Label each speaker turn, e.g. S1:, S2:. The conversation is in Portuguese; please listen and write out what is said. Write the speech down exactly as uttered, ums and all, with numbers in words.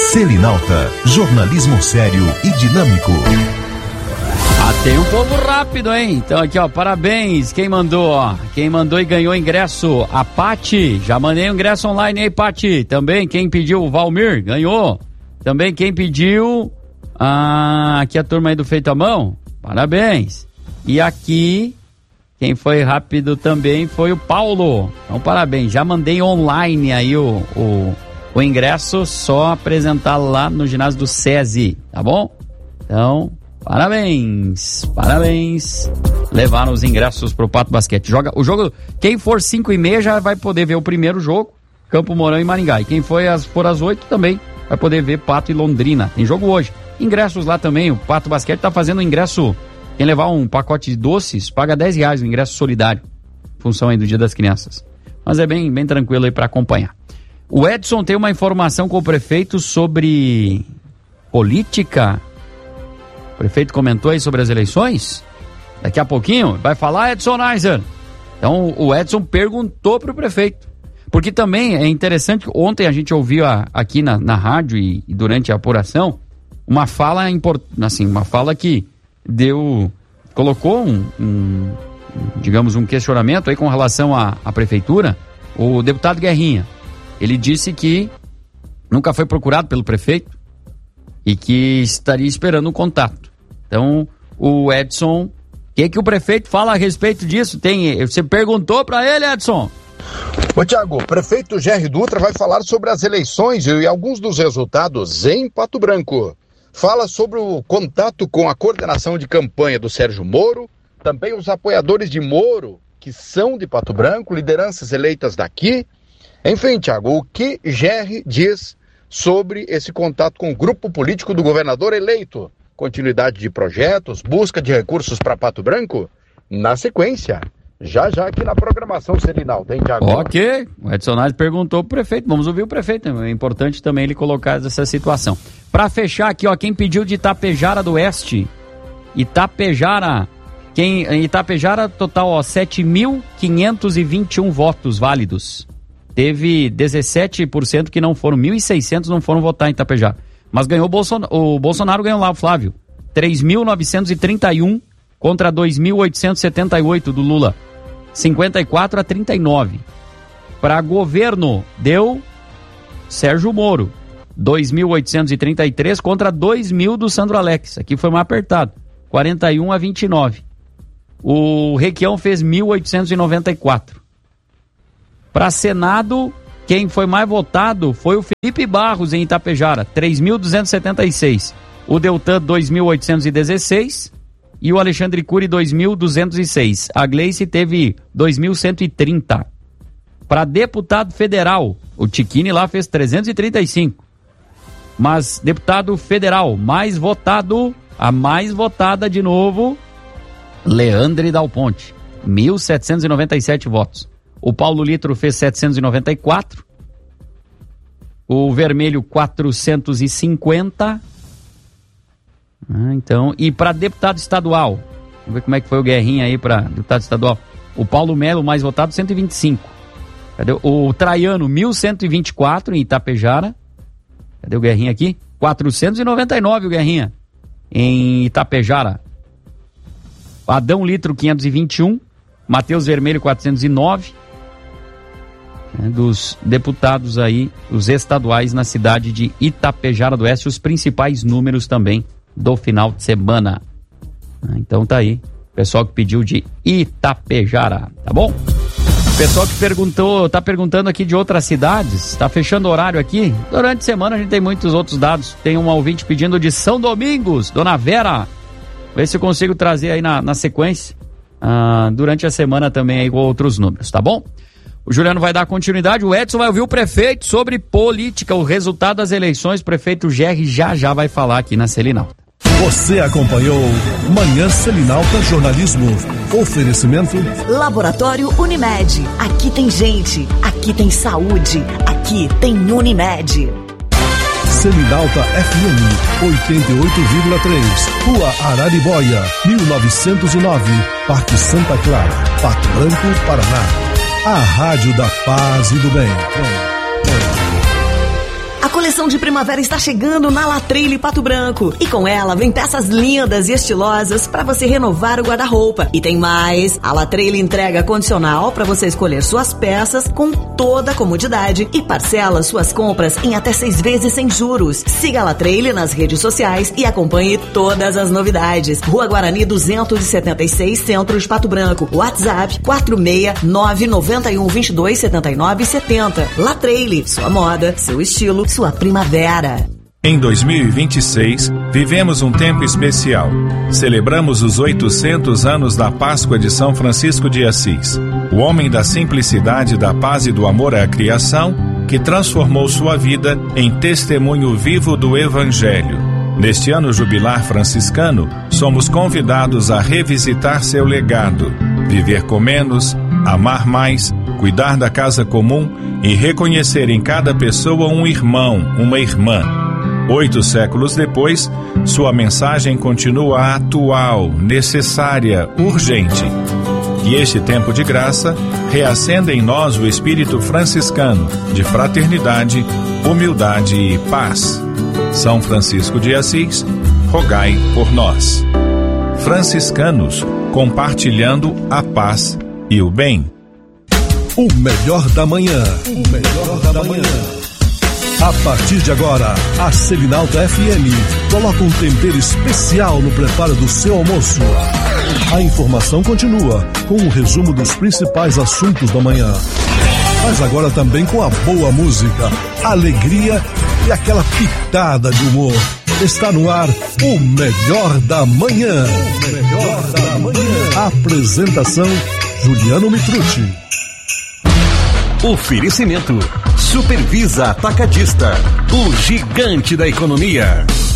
S1: Selinalta, jornalismo sério e dinâmico.
S2: Ah, tem um povo rápido, hein? Então aqui, ó, parabéns, quem mandou, ó, quem mandou e ganhou ingresso, a Pati, já mandei o ingresso online aí, Pati, também quem pediu, o Valmir, ganhou, também quem pediu, ah, aqui a turma aí do Feito à Mão, parabéns, e aqui, quem foi rápido também foi o Paulo, então parabéns, já mandei online aí o, o, o ingresso, só apresentar lá no ginásio do SESI, tá bom? Então... Parabéns, parabéns. Levaram os ingressos pro Pato Basquete. Joga, o jogo, quem for cinco e meia já vai poder ver o primeiro jogo, Campo Mourão e Maringá. E quem for às, for às oito também vai poder ver Pato e Londrina. Tem jogo hoje. Ingressos lá também, o Pato Basquete tá fazendo ingresso. Quem levar um pacote de doces, paga dez reais o ingresso solidário. Função aí do Dia das Crianças. Mas é bem, bem tranquilo aí para acompanhar. O Edson tem uma informação com o prefeito sobre política. O prefeito comentou aí sobre as eleições. Daqui a pouquinho vai falar Edson Neiser. Então o Edson perguntou para o prefeito. Porque também é interessante, ontem a gente ouviu a, aqui na, na rádio e, e durante a apuração, uma fala importante, assim, uma fala que deu, colocou um, um, digamos, um questionamento aí com relação à, à prefeitura. O deputado Guerrinha, ele disse que nunca foi procurado pelo prefeito e que estaria esperando um contato. Então, o Edson, o que que o prefeito fala a respeito disso? Tem, você perguntou para ele, Edson?
S3: Ô Tiago, o prefeito Gerry Dutra vai falar sobre as eleições e alguns dos resultados em Pato Branco. Fala sobre o contato com a coordenação de campanha do Sérgio Moro, também os apoiadores de Moro, que são de Pato Branco, lideranças eleitas daqui. Enfim, Tiago, o que Gerry diz sobre esse contato com o grupo político do governador eleito? Continuidade de projetos, busca de recursos para Pato Branco? Na sequência, já já aqui na programação Selinal, tem Tiago?
S2: Ok, o Edson Neiser perguntou pro prefeito, vamos ouvir o prefeito, é importante também ele colocar essa situação. Para fechar aqui, ó, quem pediu de Itapejara do Oeste, Itapejara, quem, Itapejara total, ó, sete mil quinhentos e vinte e um votos válidos. Teve dezessete por cento que não foram, mil e seiscentos não foram votar em Itapejara. Mas ganhou o Bolsonaro, o Bolsonaro ganhou lá, o Flávio. três mil novecentos e trinta e um contra dois mil oitocentos e setenta e oito do Lula. cinquenta e quatro a trinta e nove. Para governo, deu Sérgio Moro. dois mil oitocentos e trinta e três contra dois mil do Sandro Alex. Aqui foi mais apertado. quarenta e um a vinte e nove. O Requião fez mil oitocentos e noventa e quatro. Para Senado, quem foi mais votado foi o Felipe Barros em Itapejara, três mil duzentos e setenta e seis. O Deltan, dois mil oitocentos e dezesseis. E o Alexandre Cury, dois mil duzentos e seis. A Gleice teve dois mil cento e trinta. Para deputado federal, o Tiquini lá fez trezentos e trinta e cinco. Mas deputado federal mais votado, a mais votada de novo, Leandre Dal Ponte, mil setecentos e noventa e sete votos. O Paulo Litro fez setecentos e noventa e quatro. O Vermelho, quatrocentos e cinquenta. Ah, então, e para deputado estadual, vamos ver como é que foi o Guerrinha aí para deputado estadual. O Paulo Melo, mais votado, cento e vinte e cinco. Cadê? O Traiano, mil cento e vinte e quatro em Itapejara. Cadê o Guerrinha aqui? quatrocentos e noventa e nove o Guerrinha em Itapejara. Adão Litro, quinhentos e vinte e um. Matheus Vermelho, quatrocentos e nove. É, dos deputados aí, os estaduais na cidade de Itapejara do Oeste, os principais números também do final de semana. Ah, então tá aí, pessoal que pediu de Itapejara, tá bom? Pessoal que perguntou, tá perguntando aqui de outras cidades, tá fechando o horário aqui. Durante a semana a gente tem muitos outros dados. Tem um ouvinte pedindo de São Domingos, Dona Vera. Vê se eu consigo trazer aí na, na sequência, ah, durante a semana também aí com outros números, tá bom? O Juliano vai dar continuidade, o Edson vai ouvir o prefeito sobre política, o resultado das eleições. O prefeito Gerry já já vai falar aqui na Selinalta.
S1: Você acompanhou Manhã Selinalta Jornalismo. Oferecimento
S4: Laboratório Unimed. Aqui tem gente, aqui tem saúde, aqui tem Unimed.
S1: Selinalta F M oitenta e oito vírgula três, Rua Araribóia, mil novecentos e nove, Parque Santa Clara, Pato Branco, Paraná. A Rádio da Paz e do Bem.
S4: coleção de primavera está chegando na La Trailer Pato Branco. E com ela vem peças lindas e estilosas para você renovar o guarda-roupa. E tem mais, a La Trailer entrega condicional para você escolher suas peças com toda a comodidade e parcela suas compras em até seis vezes sem juros. Siga a La Trailer nas redes sociais e acompanhe todas as novidades. Rua Guarani duzentos e setenta e seis, Centro de Pato Branco. WhatsApp quatro seis nove nove um dois dois sete nove sete zero. La Trailer, sua moda, seu estilo, sua primavera.
S5: Em dois mil e vinte e seis, vivemos um tempo especial. Celebramos os oitocentos anos da Páscoa de São Francisco de Assis, o homem da simplicidade, da paz e do amor à criação, que transformou sua vida em testemunho vivo do Evangelho. Neste ano jubilar franciscano, somos convidados a revisitar seu legado, viver com menos, amar mais, cuidar da casa comum e reconhecer em cada pessoa um irmão, uma irmã. Oito séculos depois, sua mensagem continua atual, necessária, urgente. Que este tempo de graça reacenda em nós o espírito franciscano de fraternidade, humildade e paz. São Francisco de Assis, rogai por nós. Franciscanos, compartilhando a paz e o bem.
S1: O melhor da manhã. O melhor da manhã. A partir de agora, a Selinalta F M coloca um tempero especial no preparo do seu almoço. A informação continua com um resumo dos principais assuntos da manhã. Mas agora também com a boa música, alegria e aquela pitada de humor. Está no ar o Melhor da Manhã. O Melhor da Manhã. Apresentação, Juliano Mitrucci.
S6: Oferecimento Supervisa Atacadista, o gigante da economia.